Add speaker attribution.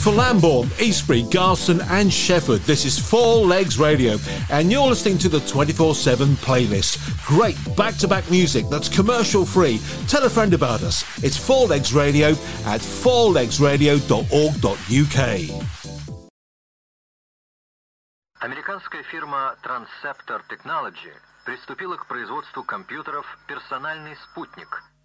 Speaker 1: For Lambourne, Eastbury, Garston and Shefford, this is Four Legs Radio, and you're listening to the 24/7 playlist. Great back-to-back music that's commercial-free. Tell a friend about us. It's Four Legs Radio at fourlegsradio.org.uk.
Speaker 2: Американская фирма Transceptor Technology приступила к производству компьютеров «Персональный спутник»,